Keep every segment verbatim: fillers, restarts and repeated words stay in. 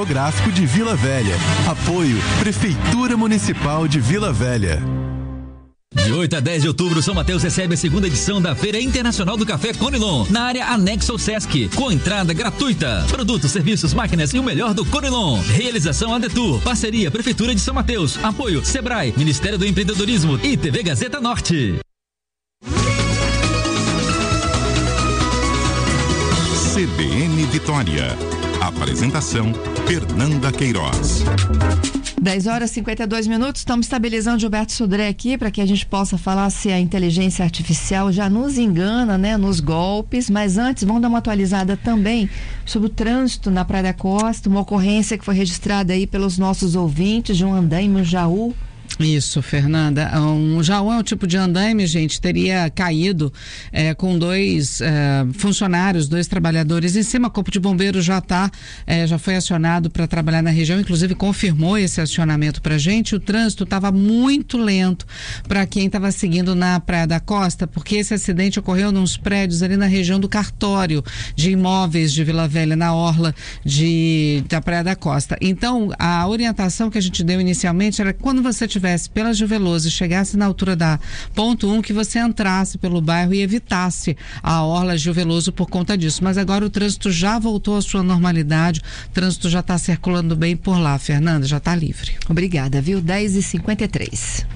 Demográfico de Vila Velha. Apoio Prefeitura Municipal de Vila Velha. De oito a dez de outubro, São Mateus recebe a segunda edição da Feira Internacional do Café Conilon, na área anexa ao Sesc, com entrada gratuita. Produtos, serviços, máquinas e o melhor do Conilon. Realização Adetur, parceria Prefeitura de São Mateus, apoio Sebrae, Ministério do Empreendedorismo e T V Gazeta Norte. C B N Vitória. Apresentação Fernanda Queiroz. dez horas e cinquenta e dois minutos, estamos estabilizando Gilberto Sodré aqui para que a gente possa falar se a inteligência artificial já nos engana, né, nos golpes, mas antes vamos dar uma atualizada também sobre o trânsito na Praia da Costa, uma ocorrência que foi registrada aí pelos nossos ouvintes de um andaime, um Jaú. Isso, Fernanda. Um Jaú é um tipo de andaime, gente, teria caído é, com dois é, funcionários, dois trabalhadores em cima. O Corpo de Bombeiros já tá, é, já foi acionado para trabalhar na região, inclusive confirmou esse acionamento pra gente. O trânsito estava muito lento para quem estava seguindo na Praia da Costa, porque esse acidente ocorreu nos prédios ali na região do cartório de imóveis de Vila Velha, na orla de, da Praia da Costa. Então, a orientação que a gente deu inicialmente era quando você tiver pela Gil Veloso e chegasse na altura da ponto um, que você entrasse pelo bairro e evitasse a orla Gil Veloso por conta disso. Mas agora o trânsito já voltou à sua normalidade, o trânsito já está circulando bem por lá, Fernanda, já está livre. Obrigada, viu? dez e cinquenta e três.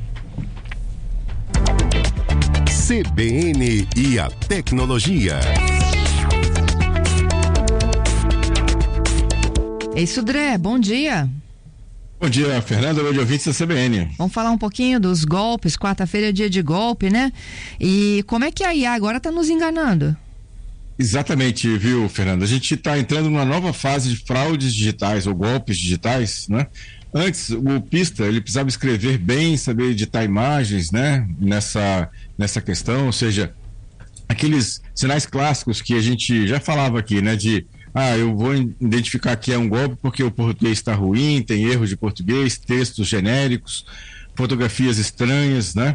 C B N e a tecnologia. Ei, Sodré, bom dia. Bom dia, Fernanda, bom dia, ouvintes da C B N. Vamos falar um pouquinho dos golpes. Quarta-feira é dia de golpe, né? E como é que a I A agora está nos enganando? Exatamente, viu, Fernanda? A gente está entrando numa nova fase de fraudes digitais ou golpes digitais, né? Antes, o golpista, ele precisava escrever bem, saber editar imagens, né? Nessa, nessa questão, ou seja, aqueles sinais clássicos que a gente já falava aqui, né? De ah, eu vou identificar que é um golpe porque o português está ruim, tem erros de português, textos genéricos, fotografias estranhas, né?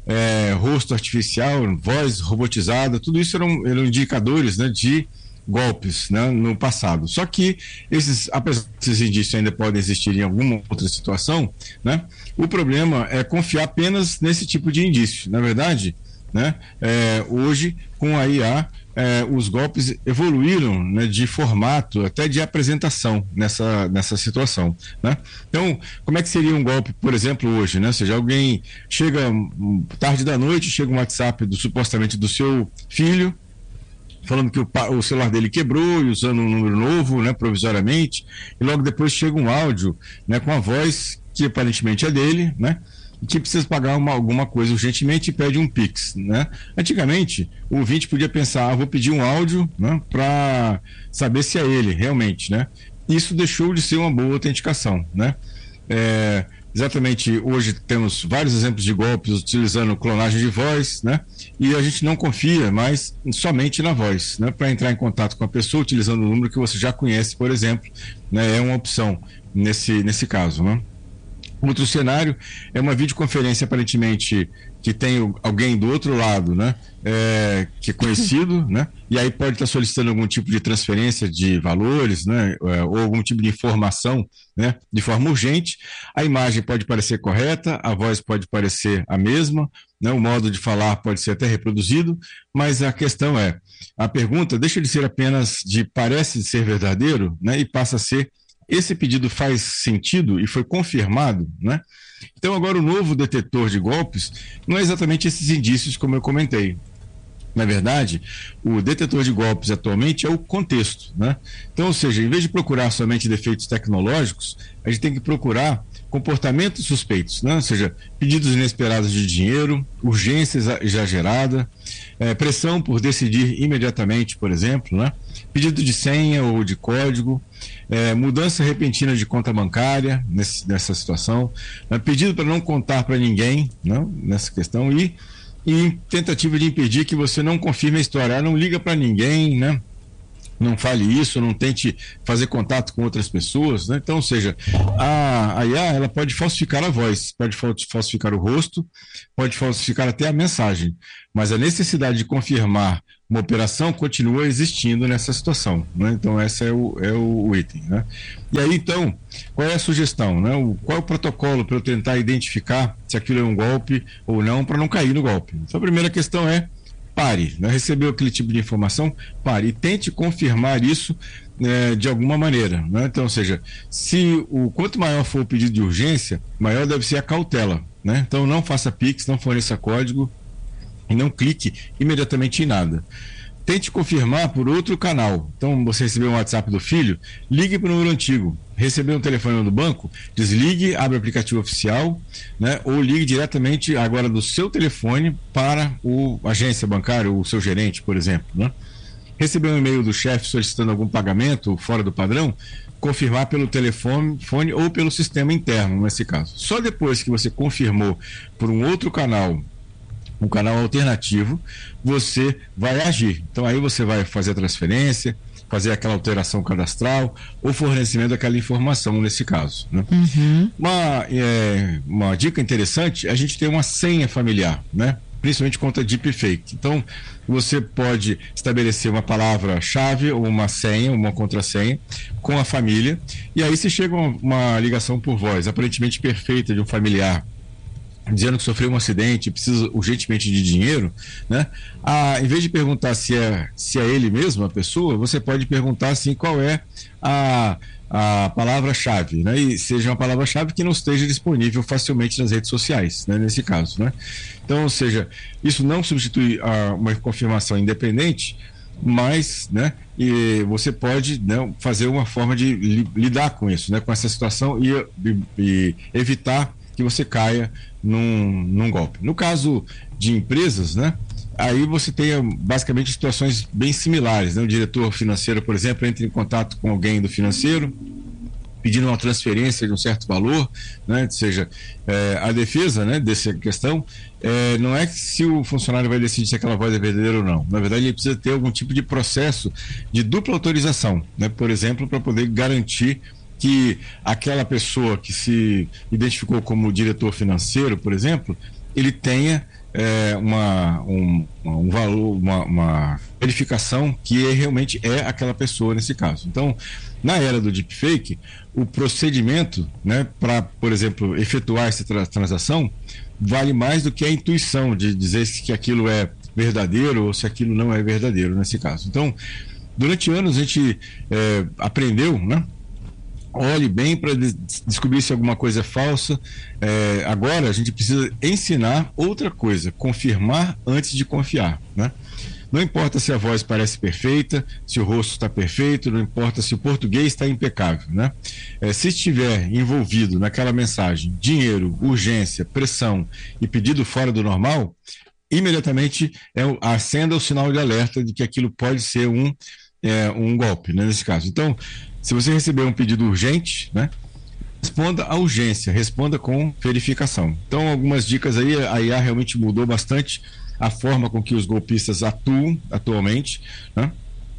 É, rosto artificial, voz robotizada, tudo isso eram, eram indicadores, né, de golpes, né, no passado. Só que esses, apesar desses indícios ainda podem existir em alguma outra situação, né? O problema é confiar apenas nesse tipo de indício. Na verdade, né, é, hoje com a I A É, os golpes evoluíram, né, de formato, até de apresentação nessa, nessa situação, né? Então, como é que seria um golpe, por exemplo, hoje, né? Ou seja, alguém chega tarde da noite, chega um WhatsApp do, supostamente do seu filho, falando que o, o celular dele quebrou e usando um número novo, né, provisoriamente, e logo depois chega um áudio, né, com a voz que aparentemente é dele, né? Que precisa pagar uma, alguma coisa urgentemente e pede um Pix, né? Antigamente, o ouvinte podia pensar, ah, vou pedir um áudio, né, para saber se é ele realmente, né? Isso deixou de ser uma boa autenticação, né? É, exatamente, hoje temos vários exemplos de golpes utilizando clonagem de voz, né? E a gente não confia mais somente na voz, né? Para entrar em contato com a pessoa utilizando o número que você já conhece, por exemplo, né? É uma opção nesse, nesse caso, né? Outro cenário é uma videoconferência aparentemente que tem alguém do outro lado, né, é, que é conhecido, né, e aí pode estar solicitando algum tipo de transferência de valores, né, ou algum tipo de informação, né, de forma urgente. A imagem pode parecer correta, a voz pode parecer a mesma, né, o modo de falar pode ser até reproduzido, mas a questão é, a pergunta deixa de ser apenas de parece ser verdadeiro, né, e passa a ser esse pedido faz sentido e foi confirmado, né? Então agora o novo detetor de golpes não é exatamente esses indícios como eu comentei. Na verdade, o detetor de golpes atualmente é o contexto, né? Então, ou seja, em vez de procurar somente defeitos tecnológicos, a gente tem que procurar comportamentos suspeitos, né? Ou seja, pedidos inesperados de dinheiro, urgência exagerada, é, pressão por decidir imediatamente, por exemplo, né? Pedido de senha ou de código, é, mudança repentina de conta bancária nesse, nessa situação, né? Pedido para não contar para ninguém, né? Nessa questão, e, e tentativa de impedir que você não confirme a história, ah, não liga para ninguém, né? não fale isso, não tente fazer contato com outras pessoas, né? Então, ou seja, a, a I A, ela pode falsificar a voz, pode falsificar o rosto, pode falsificar até a mensagem, mas a necessidade de confirmar uma operação continua existindo nessa situação, né? Então, esse é o, é o, o item, né? E aí, então, qual é a sugestão, né? O, qual é o protocolo para eu tentar identificar se aquilo é um golpe ou não, para não cair no golpe? Então, a primeira questão é pare, né? Recebeu aquele tipo de informação, pare e tente confirmar isso é, de alguma maneira, né? Então, ou seja, se o quanto maior for o pedido de urgência, maior deve ser a cautela, né? Então, não faça Pix, não forneça código e não clique imediatamente em nada. Tente confirmar por outro canal. Então, você recebeu um WhatsApp do filho, ligue para o número antigo. Recebeu um telefone do banco, desligue, abre o aplicativo oficial, né? Ou ligue diretamente agora do seu telefone para o agência bancária, ou o seu gerente, por exemplo, né? Recebeu um e-mail do chefe solicitando algum pagamento fora do padrão, confirmar pelo telefone fone, ou pelo sistema interno, nesse caso. Só depois que você confirmou por um outro canal, um canal alternativo, você vai agir. Então aí você vai fazer a transferência, fazer aquela alteração cadastral ou fornecimento daquela informação nesse caso, né? Uhum. Uma, é, uma dica interessante é a gente ter uma senha familiar, né? Principalmente contra deepfake. Então você pode estabelecer uma palavra-chave ou uma senha, uma contrassenha com a família, e aí se chega uma, uma ligação por voz aparentemente perfeita de um familiar dizendo que sofreu um acidente e precisa urgentemente de dinheiro, né? Ah, em vez de perguntar se é, se é ele mesmo, a pessoa, você pode perguntar assim, qual é a, a palavra-chave, né? E seja uma palavra-chave que não esteja disponível facilmente nas redes sociais, né? Nesse caso, né? Então, ou seja, isso não substitui a, uma confirmação independente, mas, né, e você pode, né, fazer uma forma de li, lidar com isso, né? Com essa situação e, e, e evitar que você caia num, num golpe. No caso de empresas, né, aí você tem basicamente situações bem similares, né? O diretor financeiro, por exemplo, entra em contato com alguém do financeiro pedindo uma transferência de um certo valor, né? Ou seja, é, a defesa, né, dessa questão é, não é que se o funcionário vai decidir se aquela voz é verdadeira ou não. Na verdade, ele precisa ter algum tipo de processo de dupla autorização, né? Por exemplo, para poder garantir que aquela pessoa que se identificou como diretor financeiro, por exemplo, ele tenha é, uma, um, um valor, uma, uma verificação que é, realmente é aquela pessoa nesse caso. Então, na era do deepfake, o procedimento, né, para, por exemplo, efetuar essa tra- transação vale mais do que a intuição de dizer se aquilo é verdadeiro ou se aquilo não é verdadeiro nesse caso. Então, durante anos a gente é, aprendeu, né? Olhe bem para des- descobrir se alguma coisa é falsa. É, agora a gente precisa ensinar outra coisa, confirmar antes de confiar, né? Não importa se a voz parece perfeita, se o rosto está perfeito, não importa se o português está impecável, né? É, se estiver envolvido naquela mensagem dinheiro, urgência, pressão e pedido fora do normal, imediatamente é, acenda o sinal de alerta de que aquilo pode ser um, é, um golpe, né, nesse caso. Então, se você receber um pedido urgente, né, responda à urgência, responda com verificação. Então, algumas dicas aí, a I A realmente mudou bastante a forma com que os golpistas atuam atualmente, né?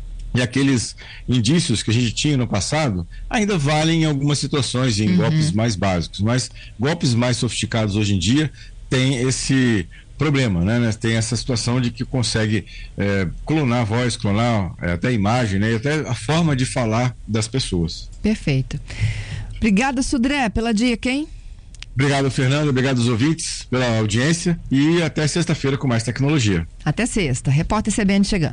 E aqueles indícios que a gente tinha no passado ainda valem em algumas situações, em uhum. golpes mais básicos, mas golpes mais sofisticados hoje em dia têm esse problema, né? Tem essa situação de que consegue é, clonar a voz, clonar é, até a imagem, né? E até a forma de falar das pessoas. Perfeito. Obrigada, Sudré, pela dica, hein? Obrigado, Fernando. Obrigado aos ouvintes pela audiência e até sexta-feira com mais tecnologia. Até sexta. Repórter C B N chegando.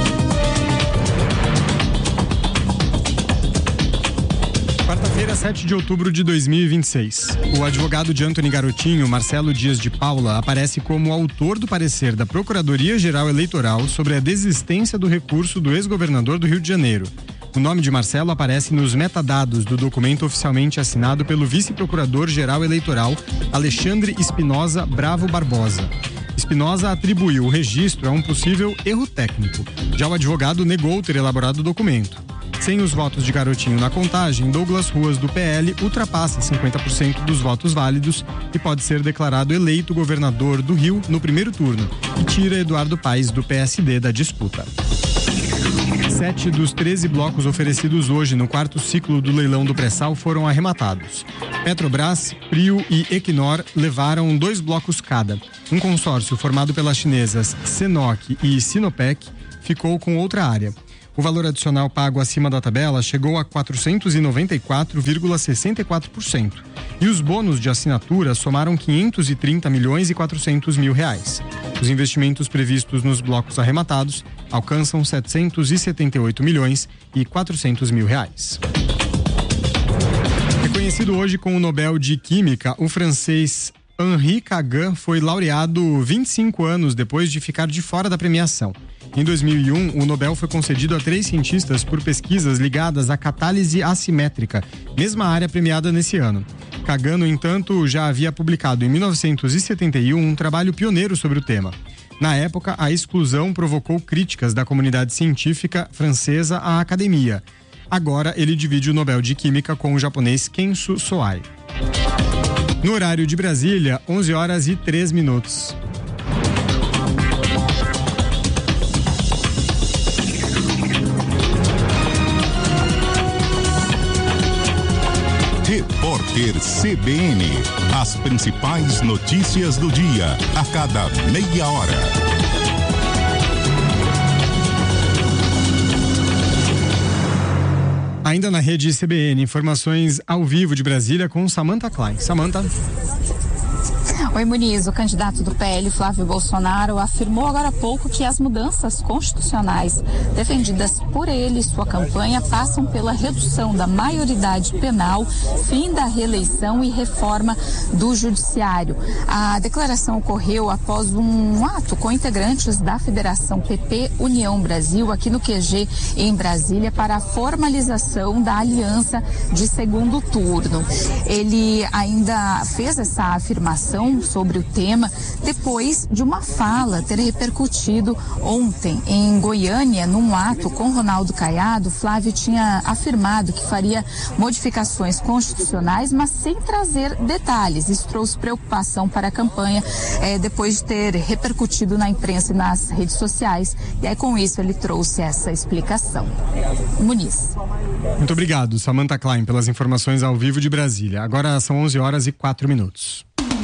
Quarta-feira, sete de outubro de dois mil e vinte e seis. O advogado de Antony Garotinho, Marcelo Dias de Paula, aparece como autor do parecer da Procuradoria-Geral Eleitoral sobre a desistência do recurso do ex-governador do Rio de Janeiro. O nome de Marcelo aparece nos metadados do documento oficialmente assinado pelo vice-procurador-geral eleitoral Alexandre Espinosa Bravo Barbosa. Espinosa atribuiu o registro a um possível erro técnico. Já o advogado negou ter elaborado o documento. Sem os votos de Garotinho na contagem, Douglas Ruas, do P L, ultrapassa cinquenta por cento dos votos válidos e pode ser declarado eleito governador do Rio no primeiro turno e tira Eduardo Paes, do P S D, da disputa. Sete dos treze blocos oferecidos hoje no quarto ciclo do leilão do pré-sal foram arrematados. Petrobras, Prio e Equinor levaram dois blocos cada. Um consórcio formado pelas chinesas Sinopec e Sinopec ficou com outra área. O valor adicional pago acima da tabela chegou a quatrocentos e noventa e quatro vírgula sessenta e quatro por cento. E os bônus de assinatura somaram quinhentos e trinta milhões e quatrocentos mil reais. Os investimentos previstos nos blocos arrematados alcançam setecentos e setenta e oito milhões e quatrocentos mil reais. Reconhecido hoje com o Nobel de Química, o francês Henri Cagan foi laureado vinte e cinco anos depois de ficar de fora da premiação. Em dois mil e um, o Nobel foi concedido a três cientistas por pesquisas ligadas à catálise assimétrica, mesma área premiada nesse ano. Cagan, no entanto, já havia publicado em mil novecentos e setenta e um um trabalho pioneiro sobre o tema. Na época, a exclusão provocou críticas da comunidade científica francesa à academia. Agora, ele divide o Nobel de Química com o japonês Kensu Soai. No horário de Brasília, onze horas e três minutos. Repórter C B N. As principais notícias do dia, a cada meia hora. Ainda na rede C B N, informações ao vivo de Brasília com Samantha Klein. Samantha. Oi, Muniz. O candidato do P L, Flávio Bolsonaro, afirmou agora há pouco que as mudanças constitucionais defendidas por ele e sua campanha passam pela redução da maioridade penal, fim da reeleição e reforma do judiciário. A declaração ocorreu após um ato com integrantes da Federação P P União Brasil aqui no Q G em Brasília para a formalização da aliança de segundo turno. Ele ainda fez essa afirmação sobre o tema depois de uma fala ter repercutido ontem em Goiânia, num ato com Ronaldo Caiado. Flávio tinha afirmado que faria modificações constitucionais, mas sem trazer detalhes. Isso trouxe preocupação para a campanha eh, depois de ter repercutido na imprensa e nas redes sociais. E aí, com isso, ele trouxe essa explicação. Muniz. Muito obrigado, Samantha Klein, pelas informações ao vivo de Brasília. Agora são onze horas e quatro minutos.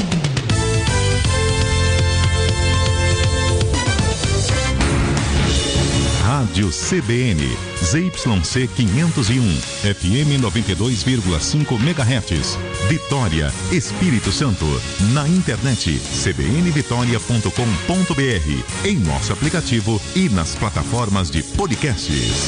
Rádio C B N, Z Y C quinhentos e um, F M noventa e dois vírgula cinco megahertz, Vitória, Espírito Santo. Na internet, c b n vitória ponto com ponto b r, em nosso aplicativo e nas plataformas de podcasts.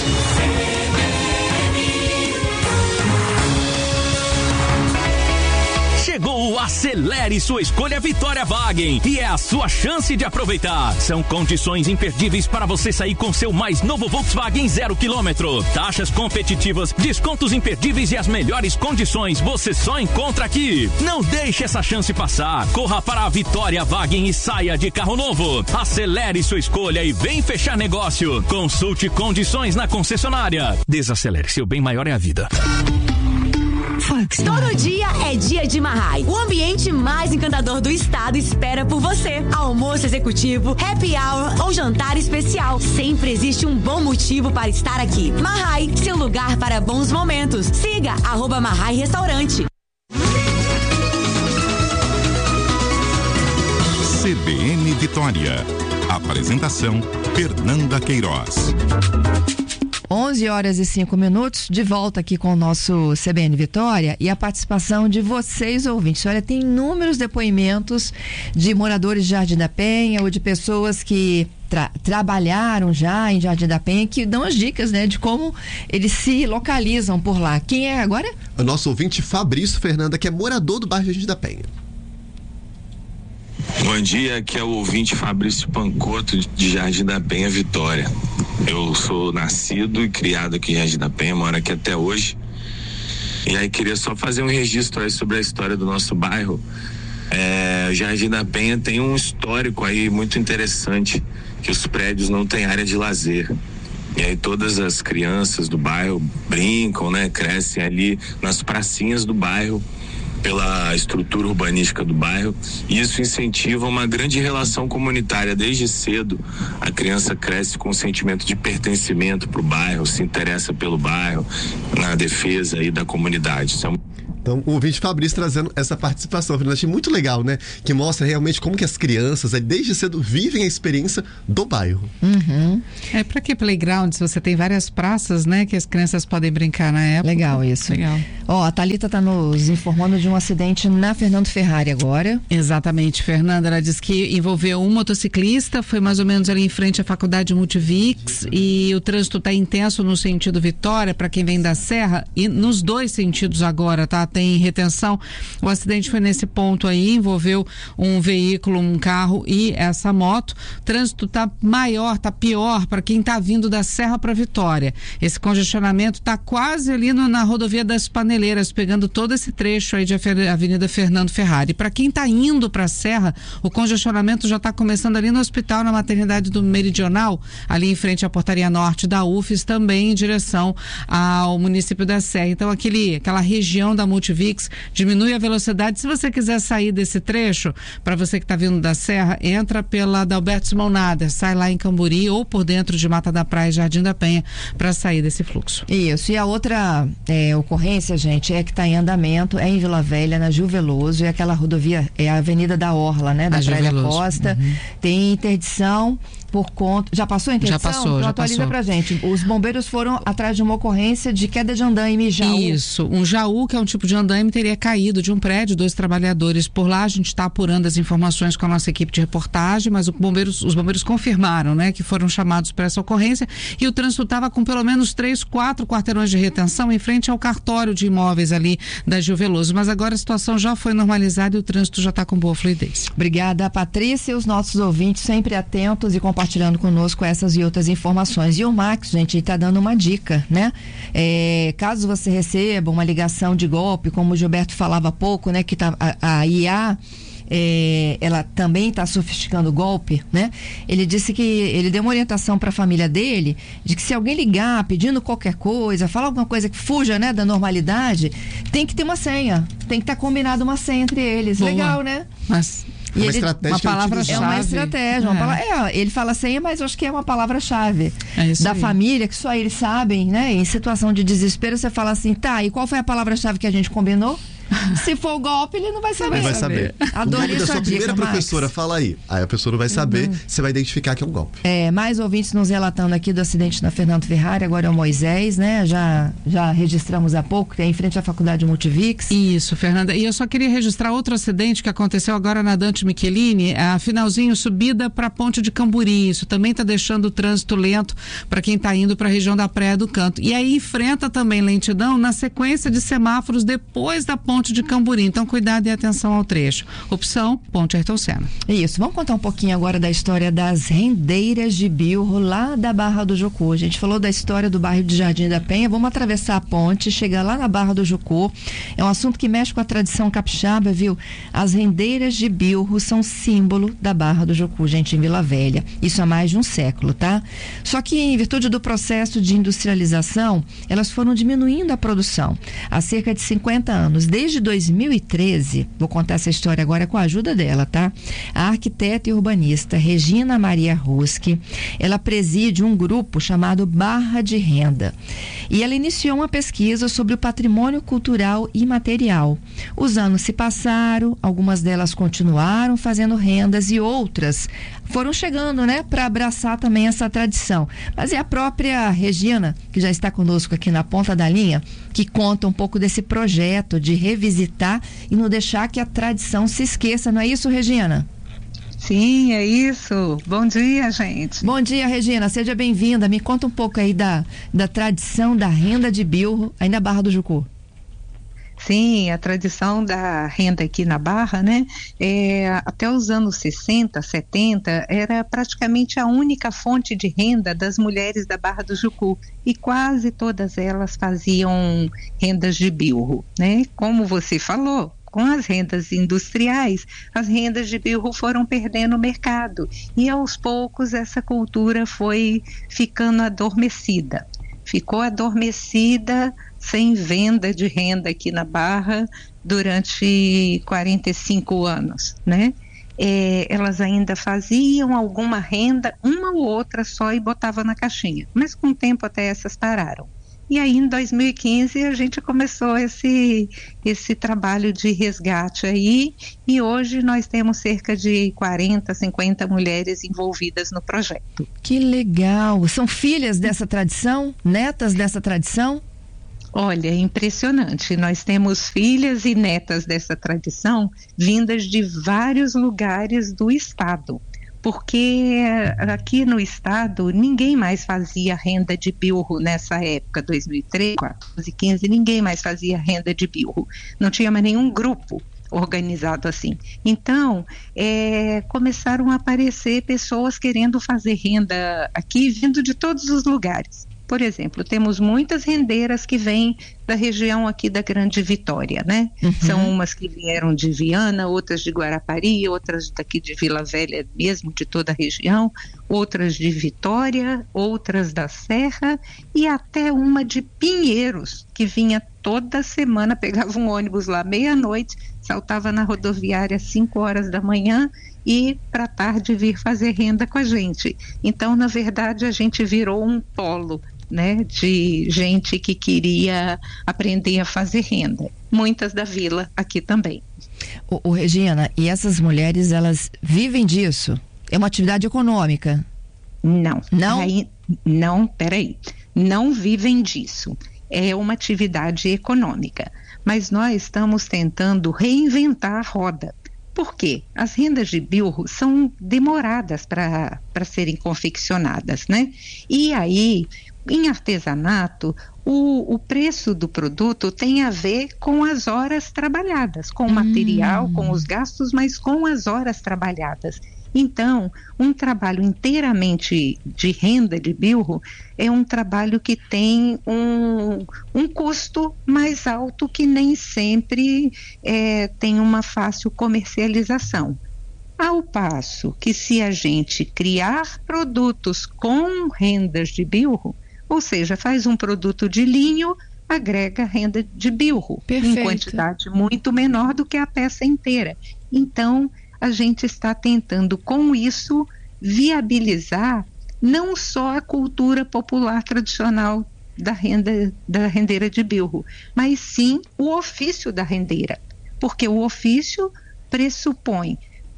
Chegou, acelere sua escolha Vitória Wagen e é a sua chance de aproveitar. São condições imperdíveis para você sair com seu mais novo Volkswagen zero quilômetro. Taxas competitivas, descontos imperdíveis e as melhores condições você só encontra aqui. Não deixe essa chance passar. Corra para a Vitória Wagen e saia de carro novo. Acelere sua escolha e vem fechar negócio. Consulte condições na concessionária. Desacelere, seu bem maior é a vida. Todo dia é dia de Marrai. O ambiente mais encantador do estado espera por você. Almoço executivo, happy hour ou jantar especial. Sempre existe um bom motivo para estar aqui. Marrai, seu lugar para bons momentos. Siga arroba Marrai Restaurante. C B N Vitória. Apresentação, Fernanda Queiroz. onze horas e cinco minutos, de volta aqui com o nosso C B N Vitória e a participação de vocês, ouvintes. Olha, tem inúmeros depoimentos de moradores de Jardim da Penha ou de pessoas que tra- trabalharam já em Jardim da Penha que dão as dicas, né, de como eles se localizam por lá. Quem é agora? O nosso ouvinte Fabrício Fernanda, que é morador do bairro Jardim da Penha. Bom dia, aqui é o ouvinte Fabrício Pancoto de Jardim da Penha, Vitória. Eu sou nascido e criado aqui em Jardim da Penha, moro aqui até hoje. E aí queria só fazer um registro aí sobre a história do nosso bairro. É, Jardim da Penha tem um histórico aí muito interessante, que os prédios não têm área de lazer. E aí todas as crianças do bairro brincam, né? Crescem ali nas pracinhas do bairro. pela estrutura urbanística do bairro, e isso incentiva uma grande relação comunitária. Desde cedo a criança cresce com um sentimento de pertencimento para o bairro, se interessa pelo bairro, na defesa aí da comunidade. Isso é um... Então, o ouvinte Fabrício trazendo essa participação, Fernanda, achei muito legal, né? Que mostra realmente como que as crianças, desde cedo, vivem a experiência do bairro. Uhum. É, pra que playground? Se você tem várias praças, né? Que as crianças podem brincar na época. Legal isso. Legal. Ó, a Thalita tá nos informando de um acidente na Fernando Ferrari agora. Exatamente, Fernanda. Ela diz que envolveu um motociclista, foi mais ou menos ali em frente à Faculdade Multivix, e o trânsito tá intenso no sentido Vitória, para quem vem da Serra, e nos dois sentidos agora, tá? Tem retenção. O acidente foi nesse ponto aí, envolveu um veículo, um carro e essa moto. O trânsito tá maior, tá pior para quem tá vindo da Serra para Vitória. Esse congestionamento tá quase ali no, na rodovia das Paneleiras, pegando todo esse trecho aí de Avenida Fernando Ferrari. Para quem tá indo para a Serra, o congestionamento já tá começando ali no hospital, na maternidade do Meridional, ali em frente à portaria norte da U F E S, também em direção ao município da Serra. Então aquele, aquela região da Multivix, diminui a velocidade. Se você quiser sair desse trecho, para você que está vindo da Serra, entra pela Adalberto Simão Nader, sai lá em Camburi ou por dentro de Mata da Praia e Jardim da Penha para sair desse fluxo. Isso, e a outra é, ocorrência, gente, é que está em andamento, é em Vila Velha, na Gil Veloso, é aquela rodovia, é a Avenida da Orla, né, da a Praia da Costa, uhum. Tem interdição por conta... Já passou a interdição? Já passou, então já atualiza passou. pra gente. Os bombeiros foram atrás de uma ocorrência de queda de andaime, Jaú. Isso, um Jaú, que é um tipo de andaime, teria caído de um prédio, dois trabalhadores por lá. A gente está apurando as informações com a nossa equipe de reportagem, mas o bombeiros, os bombeiros confirmaram, né, que foram chamados para essa ocorrência, e o trânsito estava com pelo menos três, quatro quarteirões de retenção em frente ao cartório de imóveis ali da Gil Veloso. Mas agora a situação já foi normalizada e o trânsito já está com boa fluidez. Obrigada, Patrícia, e os nossos ouvintes sempre atentos e compartilhando conosco essas e outras informações. E o Max, gente, está dando uma dica, né? É, caso você receba uma ligação de golpe, como o Gilberto falava há pouco, né? Que tá, a, a I A, é, ela também está sofisticando o golpe, né? Ele disse que ele deu uma orientação para a família dele de que se alguém ligar pedindo qualquer coisa, falar alguma coisa que fuja, né, da normalidade, tem que ter uma senha, tem que estar tá combinado uma senha entre eles. Boa. Legal, né? Mas E uma ele, estratégia uma palavra-chave. É uma estratégia. É. Uma palavra, é, ele fala senha, mas eu acho que é uma palavra-chave é da aí. família, que só eles sabem, né? Em situação de desespero, você fala assim, tá, e qual foi a palavra-chave que a gente combinou? Se for o golpe, ele não vai saber. Não vai saber. Adorei o nome da sua sua dica, primeira Max. professora fala aí. Aí a pessoa não vai saber, uhum. Você vai identificar que é um golpe. É, mais ouvintes nos relatando aqui do acidente na Fernando Ferrari, agora é o Moisés, né? Já, já registramos há pouco, que é em frente à Faculdade Multivix. Isso, Fernanda. E eu só queria registrar outro acidente que aconteceu agora na Dante Michelini, a finalzinho subida para a Ponte de Camburi. Isso também está deixando o trânsito lento para quem está indo para a região da Praia do Canto. E aí enfrenta também lentidão na sequência de semáforos depois da Ponte de Camburi. Então, cuidado e atenção ao trecho. Opção, Ponte Ayrton Senna. Isso, vamos contar um pouquinho agora da história das rendeiras de bilro lá da Barra do Jucu. A gente falou da história do bairro de Jardim da Penha, vamos atravessar a ponte, chegar lá na Barra do Jucu. É um assunto que mexe com a tradição capixaba, viu? As rendeiras de bilro são símbolo da Barra do Jucu, gente, em Vila Velha. Isso há mais de um século, tá? Só que em virtude do processo de industrialização, elas foram diminuindo a produção há cerca de cinquenta anos. Desde dois mil e treze, vou contar essa história agora com a ajuda dela, tá? A arquiteta e urbanista Regina Maria Ruski, ela preside um grupo chamado Barra de Renda. E ela iniciou uma pesquisa sobre o patrimônio cultural imaterial. Os anos se passaram, algumas delas continuaram fazendo rendas e outras foram chegando, né, para abraçar também essa tradição. Mas é a própria Regina, que já está conosco aqui na ponta da linha, que conta um pouco desse projeto de revisitar e não deixar que a tradição se esqueça, não é isso, Regina? Sim, é isso. Bom dia, gente. Bom dia, Regina. Seja bem-vinda. Me conta um pouco aí da, da tradição da renda de bilro aí na Barra do Jucu. Sim, a tradição da renda aqui na Barra, né? É, até os anos sessenta, setenta, era praticamente a única fonte de renda das mulheres da Barra do Jucu. E quase todas elas faziam rendas de bilro, né? Como você falou, com as rendas industriais, as rendas de bilro foram perdendo o mercado. E aos poucos essa cultura foi ficando adormecida. ficou adormecida, sem venda de renda aqui na Barra durante quarenta e cinco anos, né? É, elas ainda faziam alguma renda, uma ou outra só, e botavam na caixinha, mas com o tempo até essas pararam. E aí em dois mil e quinze a gente começou esse, esse trabalho de resgate aí, e hoje nós temos cerca de quarenta, cinquenta mulheres envolvidas no projeto. Que legal! São filhas dessa tradição? Netas dessa tradição? Olha, é impressionante. Nós temos filhas e netas dessa tradição vindas de vários lugares do estado, porque aqui no estado ninguém mais fazia renda de bilro nessa época, dois mil e treze, quatorze, quinze, ninguém mais fazia renda de bilro. Não tinha mais nenhum grupo organizado assim. Então, é, começaram a aparecer pessoas querendo fazer renda aqui, vindo de todos os lugares. Por exemplo, temos muitas rendeiras que vêm da região aqui da Grande Vitória, né? Uhum. São umas que vieram de Viana, outras de Guarapari, outras daqui de Vila Velha mesmo, de toda a região, outras de Vitória, outras da Serra e até uma de Pinheiros, que vinha toda semana, pegava um ônibus lá meia-noite, saltava na rodoviária às cinco horas da manhã e para tarde vir fazer renda com a gente. Então, na verdade, a gente virou um polo, né, de gente que queria aprender a fazer renda. Muitas da vila aqui também. O, o Regina, e essas mulheres, elas vivem disso? É uma atividade econômica? Não. Não? Aí, não, peraí. Não vivem disso. É uma atividade econômica. Mas nós estamos tentando reinventar a roda. Por quê? As rendas de bilro são demoradas para para serem confeccionadas, né? E aí, em artesanato, o, o preço do produto tem a ver com as horas trabalhadas, com o hum. material, com os gastos, mas com as horas trabalhadas. Então, um trabalho inteiramente de renda de bilro é um trabalho que tem um, um custo mais alto, que nem sempre é, tem uma fácil comercialização. Ao passo que, se a gente criar produtos com rendas de bilro, ou seja, faz um produto de linho, agrega renda de bilro, Perfeito. Em quantidade muito menor do que a peça inteira. Então, a gente está tentando, com isso, viabilizar não só a cultura popular tradicional da renda, da rendeira de bilro, mas sim o ofício da rendeira, porque o ofício pressupõe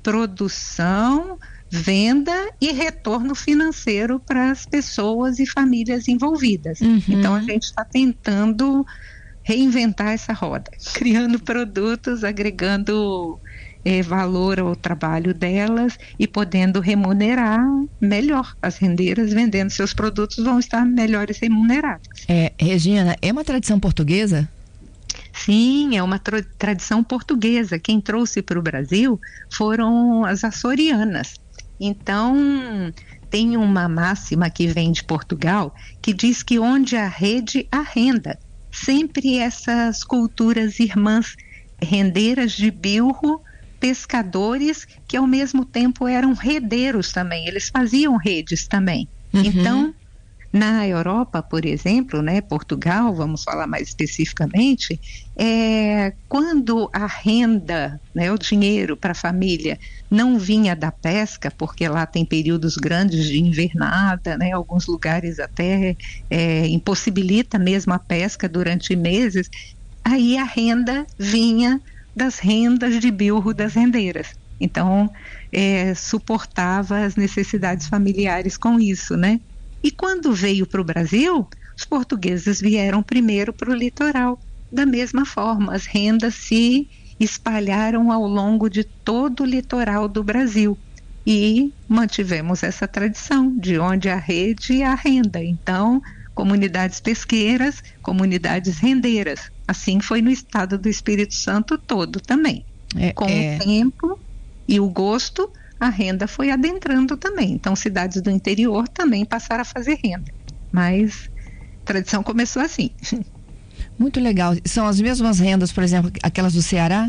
produção, venda e retorno financeiro para as pessoas e famílias envolvidas. Uhum. Então, a gente está tentando reinventar essa roda, criando produtos, agregando É, valor ao trabalho delas e podendo remunerar melhor. As rendeiras, vendendo seus produtos, vão estar melhores remuneradas. É, Regina, é uma tradição portuguesa? Sim, é uma tra- tradição portuguesa. Quem trouxe para o Brasil foram as açorianas. Então, tem uma máxima que vem de Portugal que diz que onde há rede, há renda. Sempre essas culturas irmãs, rendeiras de bilro, pescadores que ao mesmo tempo eram redeiros também, eles faziam redes também. Uhum. Então, na Europa, por exemplo, né, Portugal, vamos falar mais especificamente, é, quando a renda, né, o dinheiro para a família não vinha da pesca, porque lá tem períodos grandes de invernada, né, alguns lugares até é, impossibilita mesmo a pesca durante meses, aí a renda vinha das rendas de bilro das rendeiras. Então, é, suportava as necessidades familiares com isso, né? E quando veio para o Brasil, os portugueses vieram primeiro para o litoral. Da mesma forma, as rendas se espalharam ao longo de todo o litoral do Brasil. E mantivemos essa tradição, de onde a rede e a renda. Então, comunidades pesqueiras, comunidades rendeiras. Assim foi no estado do Espírito Santo todo também. É, Com é... o tempo e o gosto, a renda foi adentrando também. Então, cidades do interior também passaram a fazer renda. Mas a tradição começou assim. Muito legal. São as mesmas rendas, por exemplo, aquelas do Ceará?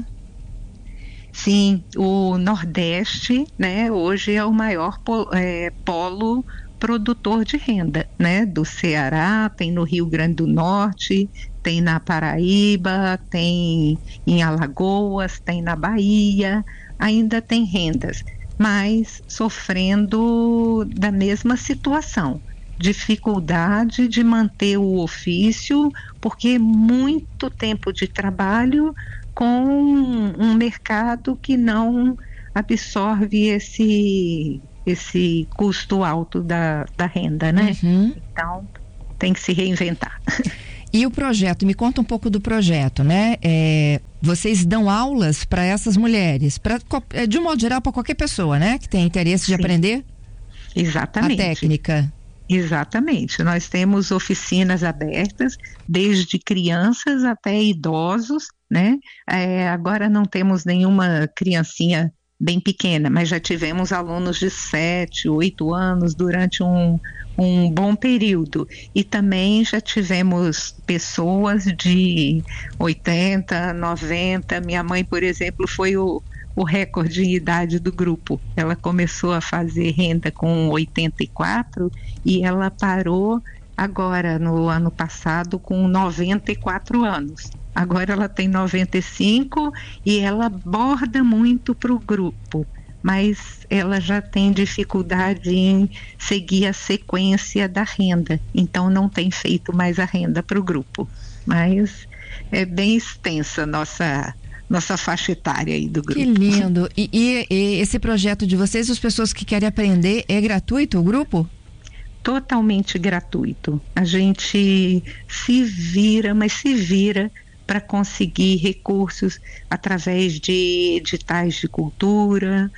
Sim, o Nordeste, né, hoje é o maior polo, é, polo produtor de renda, né? Do Ceará, tem no Rio Grande do Norte, tem na Paraíba, tem em Alagoas, tem na Bahia, ainda tem rendas, mas sofrendo da mesma situação, dificuldade de manter o ofício, porque muito tempo de trabalho com um mercado que não absorve esse, esse custo alto da, da renda, né? Uhum. Então, tem que se reinventar. E o projeto, me conta um pouco do projeto, né? É, vocês dão aulas para essas mulheres, pra, de um modo geral, para qualquer pessoa, né? Que tem interesse de Sim. aprender Exatamente. a técnica. Exatamente. Nós temos oficinas abertas, desde crianças até idosos, né? É, agora não temos nenhuma criancinha bem pequena, mas já tivemos alunos de sete, oito anos durante um, um bom período. E também já tivemos pessoas de oitenta, noventa. Minha mãe, por exemplo, foi o, o recorde em idade do grupo. Ela começou a fazer renda com oitenta e quatro e ela parou agora, no ano passado, com noventa e quatro anos. Agora ela tem noventa e cinco e ela borda muito para o grupo, mas ela já tem dificuldade em seguir a sequência da renda, então não tem feito mais a renda para o grupo. Mas é bem extensa a nossa, nossa faixa etária aí do grupo. Que lindo! E, e, e esse projeto de vocês, as pessoas que querem aprender, é gratuito o grupo? Totalmente gratuito. A gente se vira, mas se vira para conseguir recursos através de editais de cultura,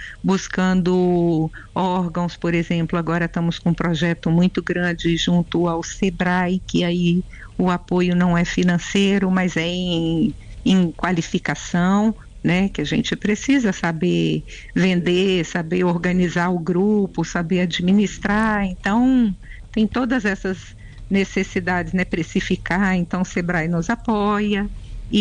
buscando órgãos, por exemplo, agora estamos com um projeto muito grande junto ao Sebrae, que aí o apoio não é financeiro, mas é em, em qualificação, né, que a gente precisa saber vender, saber organizar o grupo, saber administrar, então tem todas essas necessidades, né, precificar, então o Sebrae nos apoia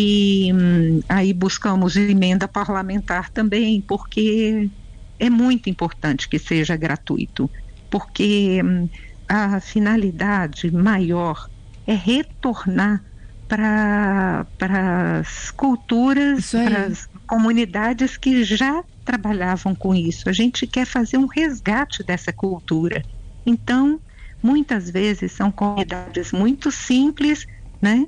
e hum, aí buscamos emenda parlamentar também, porque é muito importante que seja gratuito, porque hum, a finalidade maior é retornar para as culturas, para as comunidades que já trabalhavam com isso. A gente quer fazer um resgate dessa cultura. Então, muitas vezes são comunidades muito simples, né,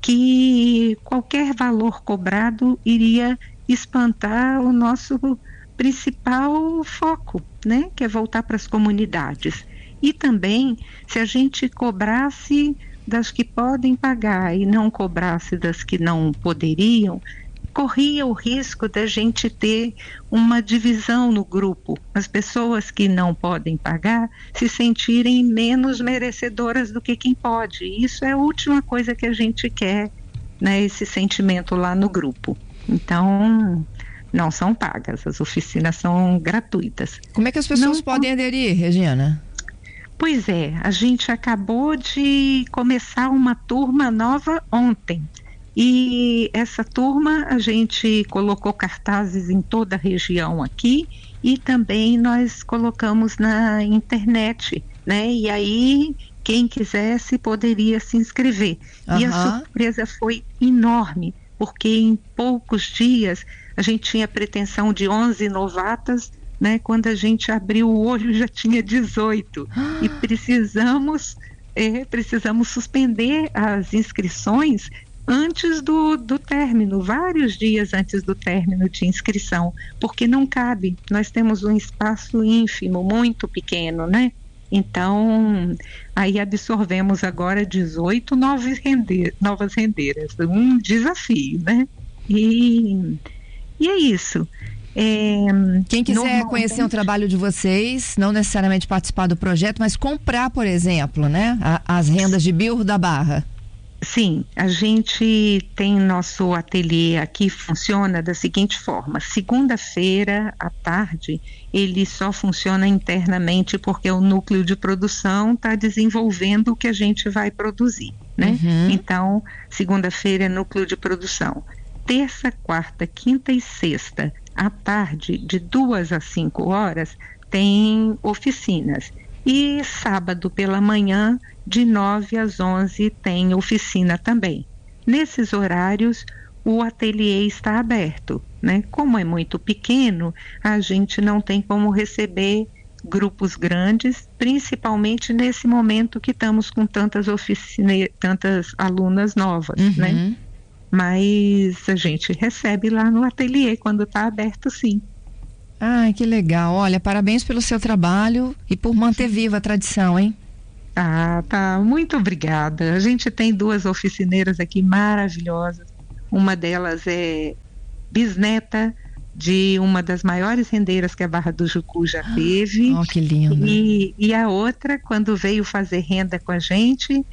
que qualquer valor cobrado iria espantar o nosso principal foco, né, que é voltar para as comunidades. E também, se a gente cobrasse das que podem pagar e não cobrasse das que não poderiam, corria o risco da gente ter uma divisão no grupo, as pessoas que não podem pagar se sentirem menos merecedoras do que quem pode. Isso é a última coisa que a gente quer, né, esse sentimento lá no grupo. Então, não são pagas, as oficinas são gratuitas. Como é que as pessoas não podem aderir, Regina? Pois é, a gente acabou de começar uma turma nova ontem. E essa turma a gente colocou cartazes em toda a região aqui e também nós colocamos na internet, né? E aí quem quisesse poderia se inscrever. Uhum. E a surpresa foi enorme, porque em poucos dias a gente tinha pretensão de onze novatas, né? Quando a gente abriu o olho já tinha dezoito. E precisamos, é, precisamos suspender as inscrições antes do, do término, vários dias antes do término de inscrição, porque não cabe, nós temos um espaço ínfimo, muito pequeno, né? Então, aí absorvemos agora dezoito novas, rende, novas rendeiras, um desafio, né? E, e é isso. É, Quem quiser conhecer o trabalho de vocês, não necessariamente participar do projeto, mas comprar, por exemplo, né? A, as rendas de Bilro da Barra. Sim, a gente tem nosso ateliê aqui, funciona da seguinte forma: segunda-feira à tarde ele só funciona internamente porque o núcleo de produção está desenvolvendo o que a gente vai produzir, né? Uhum. Então, segunda-feira é núcleo de produção. Terça, quarta, quinta e sexta à tarde, de duas a cinco horas, tem oficinas. E sábado pela manhã, de nove às onze, tem oficina também. Nesses horários, o ateliê está aberto, né? Como é muito pequeno, a gente não tem como receber grupos grandes, principalmente nesse momento que estamos com tantas oficinas, tantas alunas novas, uhum. né? Mas a gente recebe lá no ateliê quando está aberto, sim. Ai, que legal. Olha, parabéns pelo seu trabalho e por manter viva a tradição, hein? Ah, tá. Muito obrigada. A gente tem duas oficineiras aqui maravilhosas. Uma delas é bisneta de uma das maiores rendeiras que a Barra do Jucu já teve. Oh, que lindo. E, e a outra, quando veio fazer renda com a gente,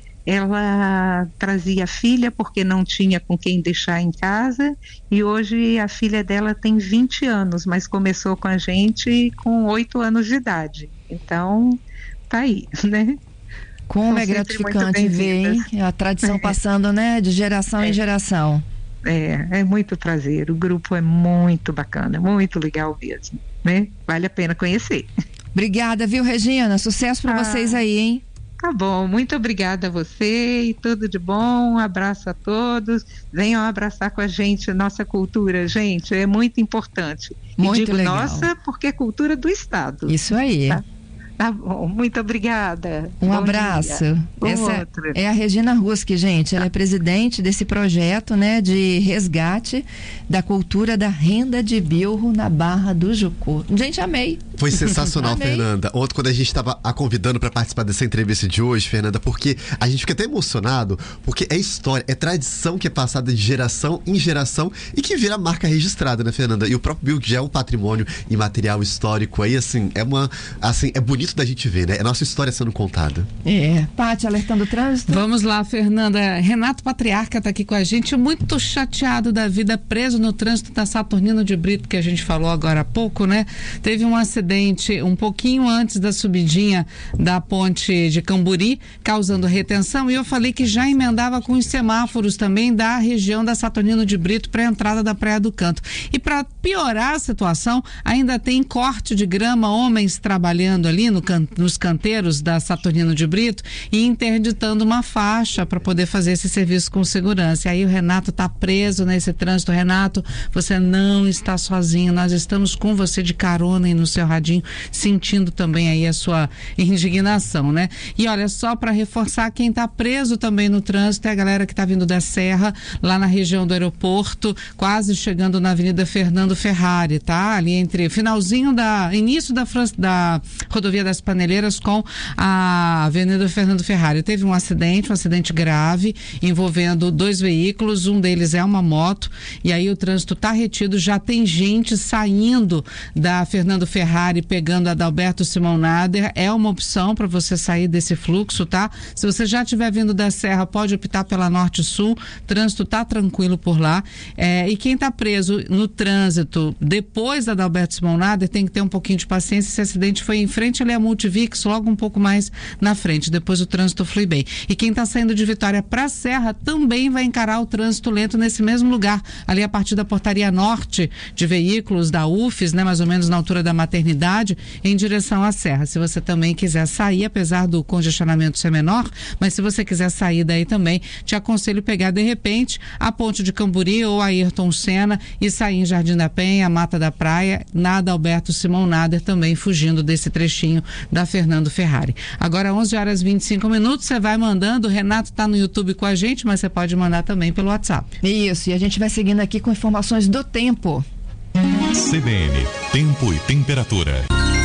ela trazia a filha porque não tinha com quem deixar em casa, e hoje a filha dela tem vinte anos, mas começou com a gente com oito anos de idade. Então, tá aí, né? Como é gratificante ver, hein? A tradição passando, né, de geração é. em geração. É, é muito prazer. O grupo é muito bacana, muito legal mesmo, né? Vale a pena conhecer. Obrigada, viu, Regina? Sucesso para ah, vocês aí, hein? Tá bom, muito obrigada a você e tudo de bom. Um abraço a todos. Venham abraçar com a gente nossa cultura, gente, é muito importante. Muito e digo legal. Nossa, porque é cultura do Estado. Isso aí. Tá? Tá bom, muito obrigada. Um bom abraço. Essa outro. é a Regina Ruski, gente. Ela é presidente desse projeto, né, de resgate da cultura da renda de bilro na Barra do Jucu. Gente, amei. Foi sensacional, amei. Fernanda. Ontem, quando a gente estava a convidando para participar dessa entrevista de hoje, Fernanda, porque a gente fica até emocionado, porque é história, é tradição que é passada de geração em geração e que vira marca registrada, né, Fernanda? E o próprio bilro já é um patrimônio imaterial histórico aí, assim, é uma, assim, é bonito da gente ver, né? É a nossa história sendo contada. É. Paty, alertando o trânsito. Vamos lá, Fernanda. Renato Patriarca está aqui com a gente, muito chateado da vida, preso no trânsito da Saturnino de Brito, que a gente falou agora há pouco, né? Teve um acidente um pouquinho antes da subidinha da ponte de Camburi, causando retenção, e eu falei que já emendava com os semáforos também da região da Saturnino de Brito para a entrada da Praia do Canto. E para piorar a situação, ainda tem corte de grama, homens trabalhando ali no can, nos canteiros da Saturnino de Brito e interditando uma faixa para poder fazer esse serviço com segurança. E aí o Renato está preso nesse trânsito. Renato, você não está sozinho, nós estamos com você de carona e no seu radinho, sentindo também aí a sua indignação, né? E olha, só para reforçar, quem está preso também no trânsito é a galera que está vindo da Serra, lá na região do aeroporto, quase chegando na Avenida Fernando Ferrari, tá? Ali entre finalzinho da, início da, da rodovia das Paneleiras com a Avenida Fernando Ferrari. Teve um acidente, um acidente grave, envolvendo dois veículos, um deles é uma moto, e aí o trânsito está retido, já tem gente saindo da Fernando Ferrari, pegando a Adalberto Simão Nader, é uma opção para você sair desse fluxo, tá? Se você já estiver vindo da Serra, pode optar pela Norte-Sul, trânsito tá tranquilo por lá, é, e quem tá preso no trânsito depois da Adalberto Simão Nader tem que ter um pouquinho de paciência. Esse acidente foi em frente ali a Multivix, logo um pouco mais na frente, depois o trânsito flui bem. E quem está saindo de Vitória para Serra também vai encarar o trânsito lento nesse mesmo lugar, ali a partir da portaria norte de veículos da U F S, né, mais ou menos na altura da maternidade, em direção à Serra. Se você também quiser sair, apesar do congestionamento ser menor, mas se você quiser sair daí também, te aconselho pegar de repente a Ponte de Camburi ou a Ayrton Senna e sair em Jardim da Penha, Mata da Praia, na Adalberto Simão Nader, também fugindo desse trechinho da Fernando Ferrari. Agora onze horas e vinte e cinco minutos, você vai mandando, o Renato está no YouTube com a gente, mas você pode mandar também pelo WhatsApp. Isso, e a gente vai seguindo aqui com informações do tempo. C B N, tempo e temperatura.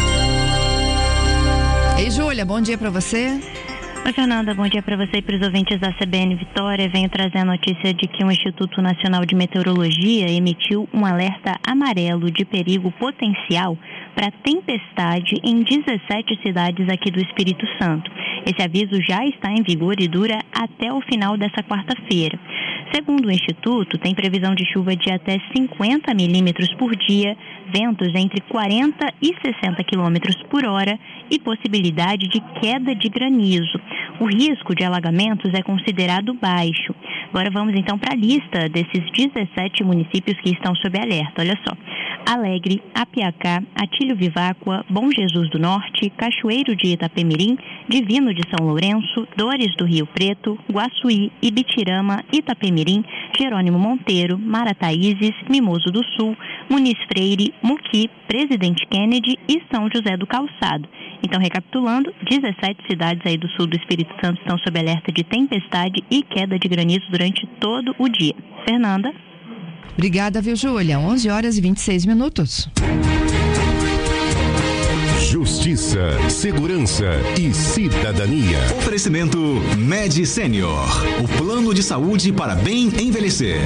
Ei, Júlia, bom dia para você. Oi, Fernanda, bom dia para você e para os ouvintes da C B N Vitória. Venho trazer a notícia de que o Instituto Nacional de Meteorologia emitiu um alerta amarelo de perigo potencial para tempestade em dezessete cidades aqui do Espírito Santo. Esse aviso já está em vigor e dura até o final dessa quarta-feira. Segundo o Instituto, tem previsão de chuva de até cinquenta milímetros por dia, ventos entre quarenta e sessenta quilômetros por hora e possibilidade de queda de granizo. O risco de alagamentos é considerado baixo. Agora vamos então para a lista desses dezessete municípios que estão sob alerta. Olha só, Alegre, Apiacá, Atílio Viváqua, Bom Jesus do Norte, Cachoeiro de Itapemirim, Divino de São Lourenço, Dores do Rio Preto, Guaçuí, Ibitirama, Itapemirim, Jerônimo Monteiro, Marataízes, Mimoso do Sul, Muniz Freire, Muqui, Presidente Kennedy e São José do Calçado. Então, recapitulando, dezessete cidades aí do sul do Espírito Santo estão sob alerta de tempestade e queda de granizo durante todo o dia. Fernanda. Obrigada, viu, Júlia? onze horas e vinte e seis minutos. Justiça, segurança e cidadania. Oferecimento Med Senior, o plano de saúde para bem envelhecer.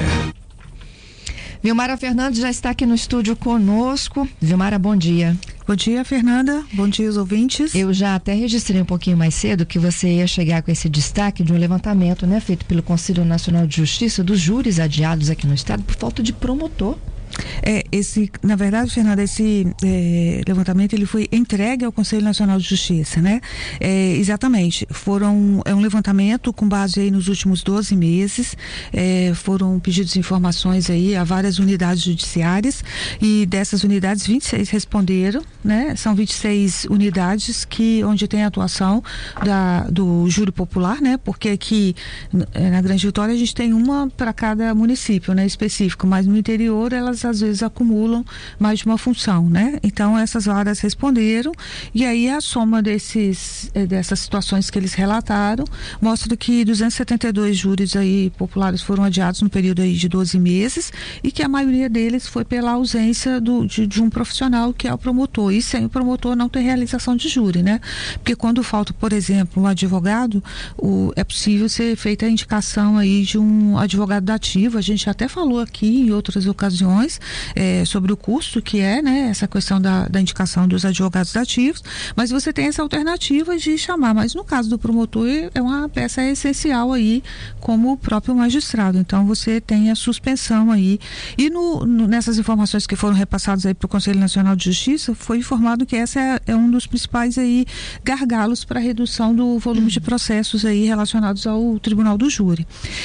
Vilmara Fernandes já está aqui no estúdio conosco. Vilmara, bom dia. Bom dia, Fernanda. Bom dia, os ouvintes. Eu já até registrei um pouquinho mais cedo que você ia chegar com esse destaque de um levantamento, né, feito pelo Conselho Nacional de Justiça dos júris adiados aqui no estado por falta de promotor. É, esse, na verdade, Fernanda, esse é, levantamento ele foi entregue ao Conselho Nacional de Justiça, né? É, exatamente, foram, é um levantamento com base aí nos últimos doze meses, é, foram pedidos informações aí a várias unidades judiciárias e dessas unidades vinte e seis responderam, né? São vinte e seis unidades que, onde tem a atuação da, do júri popular, né? Porque aqui na Grande Vitória a gente tem uma para cada município, né? Específico, mas no interior elas às vezes acumulam mais de uma função, né? Então essas varas responderam e aí a soma desses, dessas situações que eles relataram mostra que duzentos e setenta e dois júris aí populares foram adiados no período aí de doze meses e que a maioria deles foi pela ausência do, de, de um profissional que é o promotor, e sem o promotor não tem realização de júri, né? Porque quando falta, por exemplo, um advogado, o, é possível ser feita a indicação aí de um advogado dativo. A gente até falou aqui em outras ocasiões É, sobre o custo que é, né, essa questão da, da indicação dos advogados dativos, mas você tem essa alternativa de chamar, mas no caso do promotor é uma peça essencial aí como o próprio magistrado, então você tem a suspensão aí e no, no, nessas informações que foram repassadas aí para o Conselho Nacional de Justiça foi informado que essa é, é um dos principais aí gargalos para a redução do volume de processos aí relacionados ao Tribunal do Júri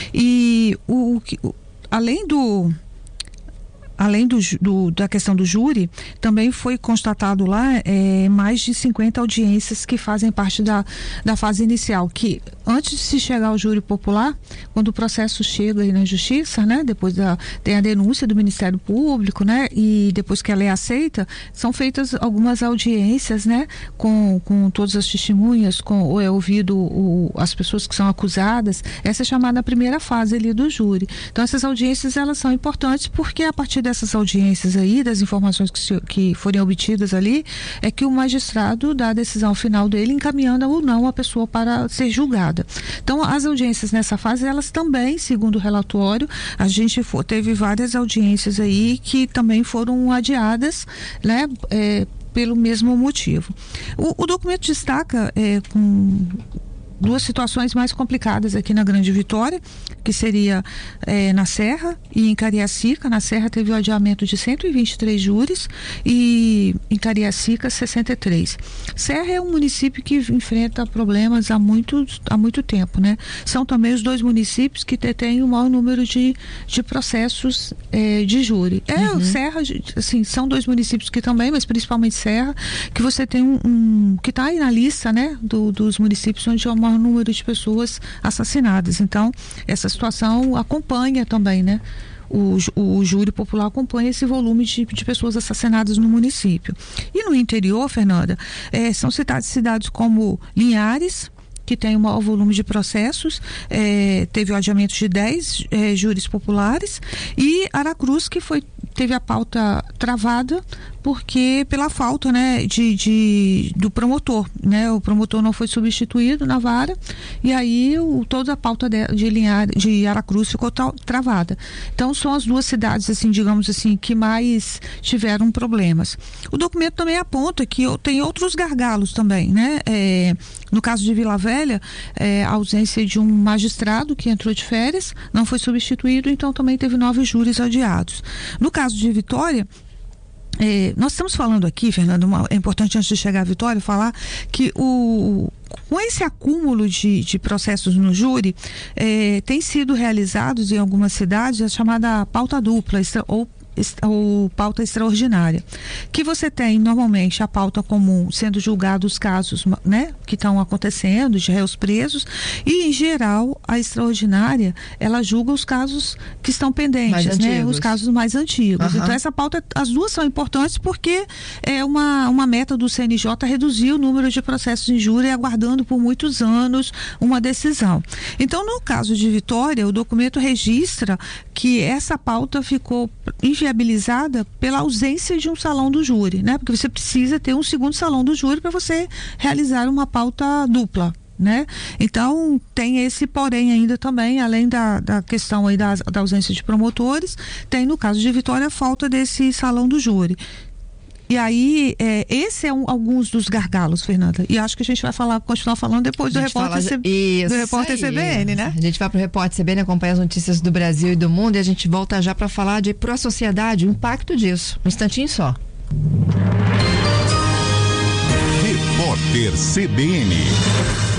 e o, o além do Além do, do, da questão do júri, também foi constatado lá é, mais de cinquenta audiências que fazem parte da, da fase inicial, que antes de se chegar ao júri popular, quando o processo chega aí na justiça, né, depois da, tem a denúncia do Ministério Público, né, e depois que ela é aceita, são feitas algumas audiências, né, com, com todas as testemunhas, com, ou é ouvido o, as pessoas que são acusadas, essa é chamada a primeira fase ali do júri. Então essas audiências, elas são importantes porque a partir dessas audiências aí, das informações que, se, que forem obtidas ali, é que o magistrado dá a decisão final dele encaminhando ou não a pessoa para ser julgada. Então, as audiências nessa fase, elas também, segundo o relatório, a gente for, teve várias audiências aí que também foram adiadas, né, é, pelo mesmo motivo. O, o documento destaca é, com duas situações mais complicadas aqui na Grande Vitória, que seria é, na Serra e em Cariacica. Na Serra teve o adiamento de cento e vinte e três júris e em Cariacica sessenta e três. Serra é um município que enfrenta problemas há muito, há muito tempo, né? São também os dois municípios que têm o maior número de, de processos é, de júri. É, uhum. Serra, assim, são dois municípios que também, mas principalmente Serra, que você tem um, um que está aí na lista, né, do, dos municípios onde há o maior número de pessoas assassinadas. Então, essa situação acompanha também, né? O, o júri popular acompanha esse volume de, de pessoas assassinadas no município. E no interior, Fernanda, é, são cidades, cidades como Linhares, que tem o maior volume de processos, é, teve o adiamento de dez é, júris populares, e Aracruz, que foi, teve a pauta travada porque pela falta, né, de, de, do promotor, né, o promotor não foi substituído na vara e aí o, toda a pauta de, de, Linhares, de Aracruz ficou tra, travada. Então são as duas cidades, assim, digamos assim, que mais tiveram problemas. O documento também aponta que tem outros gargalos também, né, é, no caso de Vila Velha, é, a ausência de um magistrado que entrou de férias, não foi substituído, então também teve nove júris adiados. No caso de Vitória, É, nós estamos falando aqui, Fernando, uma, é importante antes de chegar à Vitória falar que o, com esse acúmulo de, de processos no júri, é, tem sido realizados em algumas cidades a chamada pauta dupla, ou ou pauta extraordinária, que você tem normalmente a pauta comum sendo julgados os casos, né, que estão acontecendo, de réus presos, e em geral a extraordinária ela julga os casos que estão pendentes, né, os casos mais antigos. Uhum. Então essa pauta, as duas são importantes porque é uma, uma meta do C N J reduzir o número de processos de injúria aguardando por muitos anos uma decisão. Então no caso de Vitória, o documento registra que essa pauta ficou inviabilizada pela ausência de um salão do júri, né? Porque você precisa ter um segundo salão do júri para você realizar uma pauta dupla, né? Então tem esse porém ainda também, além da, da questão aí da, da ausência de promotores, tem no caso de Vitória a falta desse salão do júri. E aí, é, esse é um, alguns dos gargalos, Fernanda. E acho que a gente vai falar, continuar falando depois do repórter, C... do repórter C B N, né? A gente vai para o repórter C B N, acompanha as notícias do Brasil e do mundo, e a gente volta já para falar de pró-sociedade, o impacto disso. Um instantinho só. Repórter C B N.